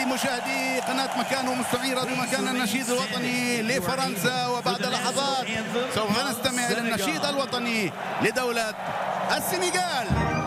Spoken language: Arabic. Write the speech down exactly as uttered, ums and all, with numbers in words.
مشاهدي قناة مكان ومستمعي راديو مكان، النشيد الوطني لفرنسا. وبعد لحظات سوف نستمع إلى النشيد الوطني لدولة السنغال.